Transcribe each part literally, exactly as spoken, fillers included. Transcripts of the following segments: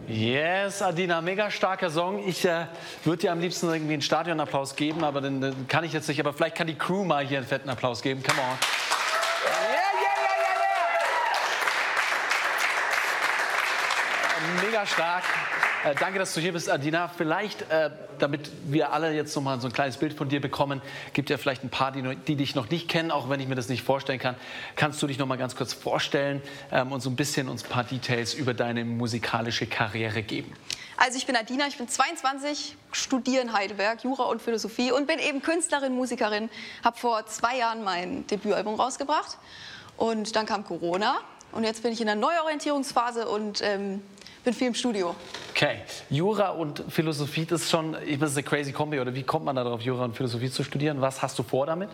Yes, Adina, mega starker Song. Ich äh, würde dir am liebsten irgendwie einen Stadionapplaus geben, aber den, den kann ich jetzt nicht. Aber vielleicht kann die Crew mal hier einen fetten Applaus geben. Come on. Yeah, yeah, yeah, yeah, yeah. Mega stark. Äh, danke, dass du hier bist, Adina. Vielleicht, äh, damit wir alle jetzt noch mal so ein kleines Bild von dir bekommen, gibt ja vielleicht ein paar, die, die dich noch nicht kennen, auch wenn ich mir das nicht vorstellen kann. Kannst du dich noch mal ganz kurz vorstellen ähm, und so ein bisschen uns ein paar Details über deine musikalische Karriere geben? Also ich bin Adina, ich bin zweiundzwanzig, studiere in Heidelberg Jura und Philosophie und bin eben Künstlerin, Musikerin. Habe vor zwei Jahren mein Debütalbum rausgebracht und dann kam Corona und jetzt bin ich in der Neuorientierungsphase und ähm, bin viel im Studio. Okay, Jura und Philosophie, das ist schon, das ist eine crazy Kombi, oder wie kommt man da darauf, Jura und Philosophie zu studieren? Was hast du vor damit?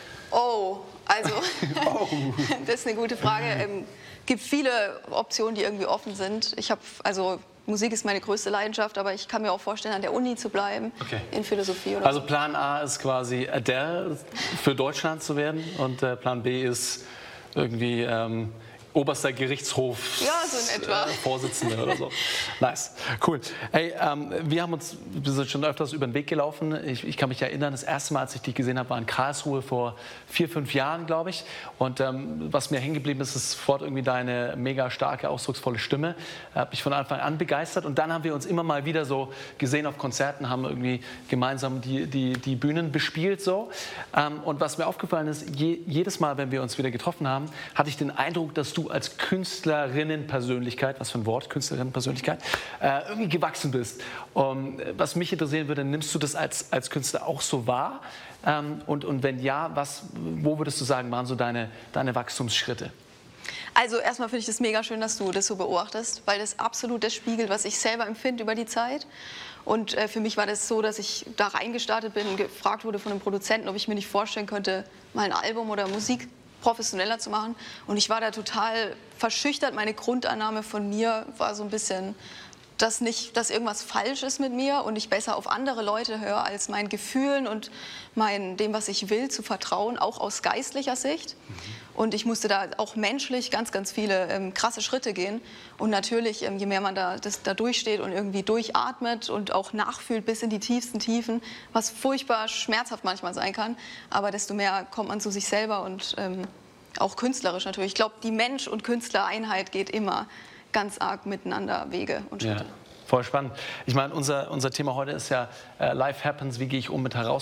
Oh, also, oh. Das ist eine gute Frage. Es ähm, gibt viele Optionen, die irgendwie offen sind. Ich habe, also Musik ist meine größte Leidenschaft, aber ich kann mir auch vorstellen, an der Uni zu bleiben, okay. in Philosophie oder Also so. Plan A ist quasi Adele für Deutschland zu werden und äh, Plan B ist irgendwie ähm, oberster Gerichtshof ja, so in etwa. Äh, Vorsitzende oder so. Nice, cool. Hey, ähm, wir haben uns, wir sind schon öfters über den Weg gelaufen. Ich, ich kann mich erinnern, das erste Mal, als ich dich gesehen habe, war in Karlsruhe vor vier, fünf Jahren, glaube ich. Und ähm, was mir hängen geblieben ist, ist sofort irgendwie deine mega starke, ausdrucksvolle Stimme. Hat mich von Anfang an begeistert. Und dann haben wir uns immer mal wieder so gesehen auf Konzerten, haben irgendwie gemeinsam die, die, die Bühnen bespielt. So. Ähm, und was mir aufgefallen ist, je, jedes Mal, wenn wir uns wieder getroffen haben, hatte ich den Eindruck, dass du als Künstlerinnenpersönlichkeit, was für ein Wort, Künstlerinnenpersönlichkeit, äh, irgendwie gewachsen bist. Um, was mich interessieren würde, nimmst du das als, als Künstler auch so wahr? Ähm, und, und wenn ja, was, wo würdest du sagen, waren so deine, deine Wachstumsschritte? Also erstmal finde ich es mega schön, dass du das so beobachtest, weil das absolut das spiegelt, was ich selber empfinde über die Zeit. Und äh, für mich war das so, dass ich da reingestartet bin und gefragt wurde von einem Produzenten, ob ich mir nicht vorstellen könnte, mal ein Album oder Musik professioneller zu machen. Und ich war da total verschüchtert. Meine Grundannahme von mir war so ein bisschen, dass, nicht, dass irgendwas falsch ist mit mir und ich besser auf andere Leute höre, als meinen Gefühlen und mein, dem, was ich will, zu vertrauen, auch aus geistlicher Sicht. Mhm. Und ich musste da auch menschlich ganz, ganz viele ähm, krasse Schritte gehen. Und natürlich, ähm, je mehr man da, das, da durchsteht und irgendwie durchatmet und auch nachfühlt bis in die tiefsten Tiefen, was furchtbar schmerzhaft manchmal sein kann, aber desto mehr kommt man zu sich selber und ähm, auch künstlerisch natürlich. Ich glaube, die Mensch- und Künstlereinheit geht immer ganz arg miteinander Wege und Schritte. Ja, voll spannend. Ich meine, unser, unser Thema heute ist ja äh, Life Happens, wie gehe ich um mit Herausforderungen?